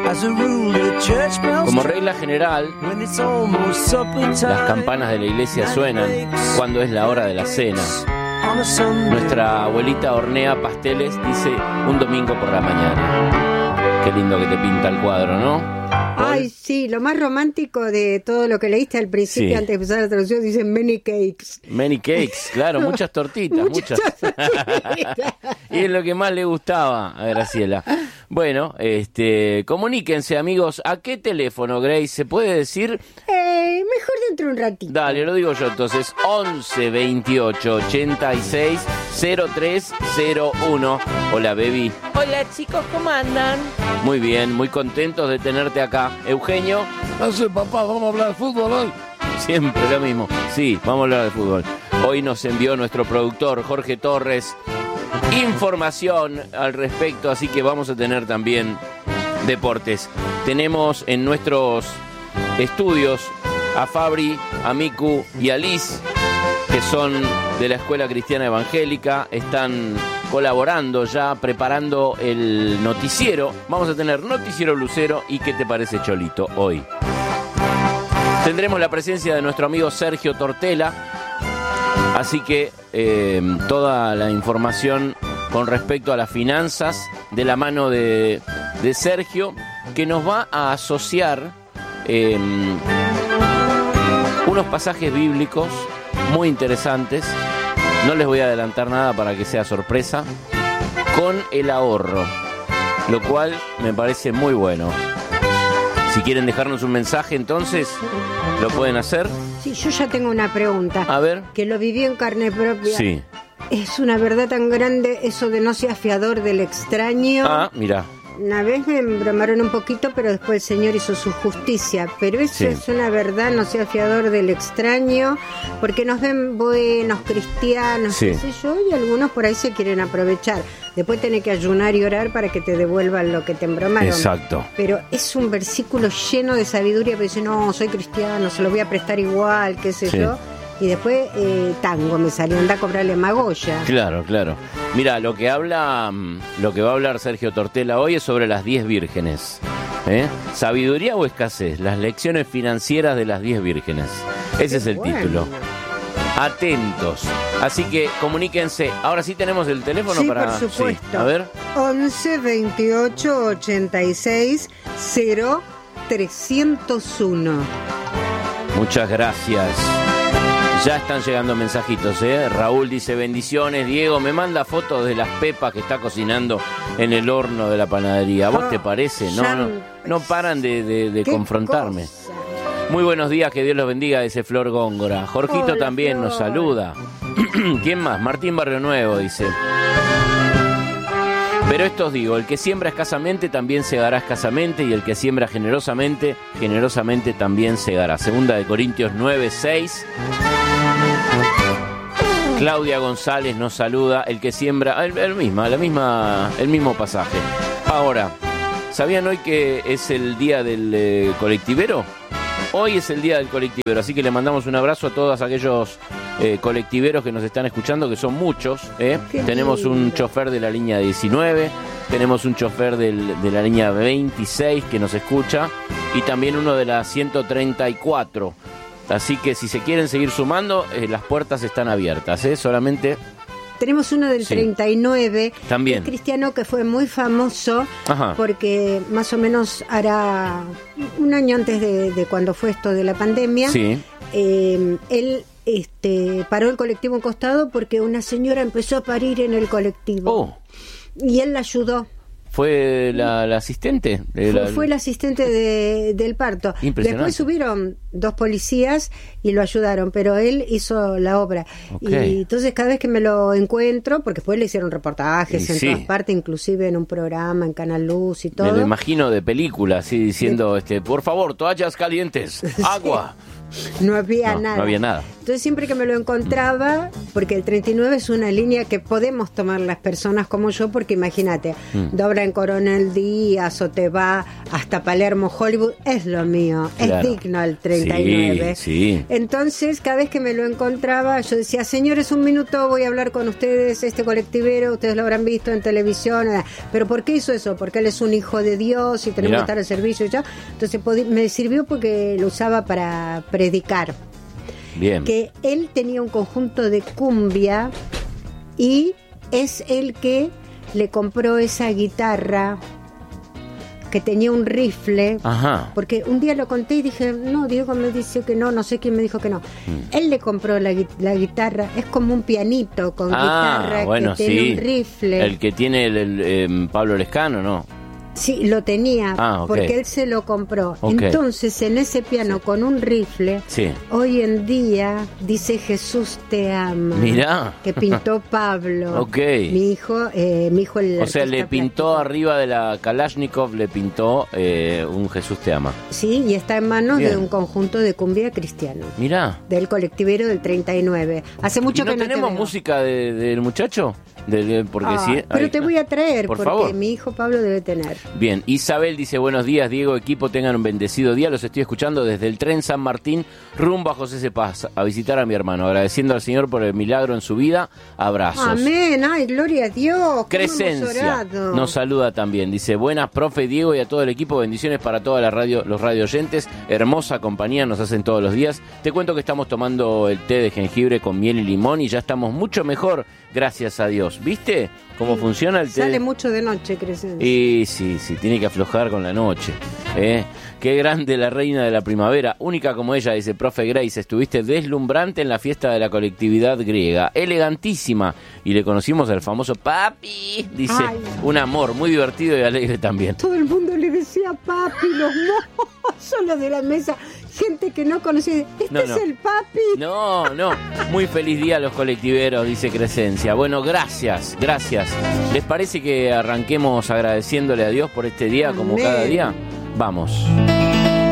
Como regla general, las campanas de la iglesia suenan cuando es la hora de la cena. Nuestra abuelita hornea pasteles, dice, un domingo por la mañana. Qué lindo que te pinta el cuadro, ¿no? Ay, sí, lo más romántico de todo lo que leíste al principio, sí, antes de empezar la traducción, dice many cakes. Many cakes, claro, muchas tortitas, muchas. Y es lo que más le gustaba a Graciela. Bueno, comuníquense, amigos. ¿A qué teléfono, Grace? ¿Se puede decir? Mejor dentro de un ratito. Dale, lo digo yo entonces. 11 28 86 0301. Hola, baby. Hola, chicos, ¿cómo andan? Muy bien, muy contentos de tenerte acá. Eugenio. No sé, papá, ¿vamos a hablar de fútbol hoy? Siempre lo mismo. Sí, vamos a hablar de fútbol. Hoy nos envió nuestro productor, Jorge Torres, información al respecto, así que vamos a tener también deportes. Tenemos en nuestros estudios a Fabri, a Miku y a Liz, que son de la Escuela Cristiana Evangélica, están colaborando ya, preparando el noticiero. Vamos a tener Noticiero Lucero y ¿qué te parece, Cholito? Hoy tendremos la presencia de nuestro amigo Sergio Tortela, así que toda la información con respecto a las finanzas de la mano de Sergio, que nos va a asociar unos pasajes bíblicos muy interesantes. No les voy a adelantar nada para que sea sorpresa, con el ahorro, lo cual me parece muy bueno. Si quieren dejarnos un mensaje, entonces lo pueden hacer. Sí, yo ya tengo una pregunta. A ver. Que lo viví en carne propia. Sí. Es una verdad tan grande eso de no seas fiador del extraño. Ah, mira. Una vez me embromaron un poquito, pero después el Señor hizo su justicia. Pero eso sí, es una verdad, no seas fiador del extraño, porque nos ven buenos, cristianos, sí, qué sé yo, y algunos por ahí se quieren aprovechar. Después tenés que ayunar y orar para que te devuelvan lo que te embromaron. Exacto. Pero es un versículo lleno de sabiduría, pero dice, no, soy cristiano, se lo voy a prestar igual, qué sé yo. Y después tango me salió, anda a cobrarle Magoya. Claro, claro. Mira, lo que va a hablar Sergio Tortela hoy es sobre las 10 vírgenes. ¿Sabiduría o escasez? Las lecciones financieras de las 10 vírgenes. Ese es el título. Atentos. Así que comuníquense. Ahora sí tenemos el teléfono sí, para... por supuesto. Sí, a ver. 11 28 86 0 301. Muchas gracias. Ya están llegando mensajitos, Raúl dice bendiciones. Diego me manda fotos de las pepas que está cocinando en el horno de la panadería. ¿A vos te parece? No paran de confrontarme. Cosa. Muy buenos días, que Dios los bendiga, dice Flor Góngora. Jorgito Hola, también Flor. nos saluda. ¿Quién más? Martín Barrio Nuevo dice: pero esto os digo, el que siembra escasamente también segará escasamente, y el que siembra generosamente, generosamente también segará. Segunda de Corintios 9:6. Claudia González nos saluda. El que siembra, el mismo pasaje. Ahora, ¿sabían hoy que es el día del colectivero? Hoy es el día del colectivero, así que le mandamos un abrazo a todos aquellos colectiveros que nos están escuchando, que son muchos. Tenemos un chofer de la línea 19, tenemos un chofer de la línea 26 que nos escucha, y también uno de la 134. Así que si se quieren seguir sumando, las puertas están abiertas, solamente... Tenemos uno del 39, también. Un cristiano que fue muy famoso. Ajá. Porque más o menos hará un año antes de cuando fue esto de la pandemia, sí. Él paró el colectivo a un costado porque una señora empezó a parir en el colectivo. Oh. Y él la ayudó. ¿Fue la asistente? Fue la asistente del parto. Impresionante. Después subieron 2 policías y lo ayudaron, pero él hizo la obra. Okay. Y entonces cada vez que me lo encuentro, porque después le hicieron reportajes en todas partes, inclusive en un programa en Canal Luz y todo. Me lo imagino de película, así diciendo, por favor, toallas calientes, agua. No había nada. No había nada. Entonces siempre que me lo encontraba, porque el 39 es una línea que podemos tomar las personas como yo, porque imagínate, dobla en Coronel Díaz o te va hasta Palermo, Hollywood, es lo mío, Claro. es digno el 39. Sí. Entonces, cada vez que me lo encontraba, yo decía, señores, un minuto, voy a hablar con ustedes, este colectivero, ustedes lo habrán visto en televisión, pero ¿por qué hizo eso? Porque él es un hijo de Dios y tenemos Mirá. que estar al servicio y ya. Entonces me sirvió porque lo usaba para predicar. Bien. Que él tenía un conjunto de cumbia y es el que le compró esa guitarra que tenía un rifle. Ajá. Porque un día lo conté y dije, no, Diego me dice que no sé quién me dijo que no. Él le compró la guitarra, es como un pianito con guitarra bueno, que tiene sí. un rifle. El que tiene el Pablo Lescano, ¿no? Sí, lo tenía, Ok. porque él se lo compró. Ok. Entonces, en ese piano con un rifle, Sí. hoy en día dice Jesús te ama. Mirá. Que pintó Pablo. Ok. Mi hijo el O sea, le artista pintó plástico. arriba de la Kalashnikov, le pintó un Jesús te ama. Sí, y está en manos Bien. de un conjunto de cumbia cristiano. Mirá. Del colectivero del 39. Hace mucho ¿Y no que no tenemos te veo. música del muchacho? Porque Ah, sí. pero ahí- te voy a traer, Por porque favor. mi hijo Pablo debe tener. Bien, Isabel dice, buenos días, Diego, equipo, tengan un bendecido día, los estoy escuchando desde el tren San Martín, rumbo a José Cepaz, a visitar a mi hermano, agradeciendo al Señor por el milagro en su vida, abrazos. Amén, ay, gloria a Dios. ¿Cómo hemos Crescencia orado? nos saluda también, dice, buenas, profe Diego, y a todo el equipo, bendiciones para toda la radio, los radio oyentes, hermosa compañía nos hacen todos los días. Te cuento que estamos tomando el té de jengibre con miel y limón y ya estamos mucho mejor, gracias a Dios. ¿Viste cómo funciona el té? Sale mucho de noche, Crescencia. Y sí, tiene que aflojar con la noche. Qué grande la reina de la primavera, única como ella, dice profe Grace, estuviste deslumbrante en la fiesta de la colectividad griega, elegantísima, y le conocimos al famoso papi, dice, Ay. un amor, muy divertido y alegre también. Todo el mundo le decía papi, los mozos, los de la mesa, gente que no conocía. Este No, es no. el papi. No, muy feliz día a los colectiveros, dice Crescencia. Bueno, gracias. ¿Les parece que arranquemos agradeciéndole a Dios por este día como Amén. cada día? Vamos.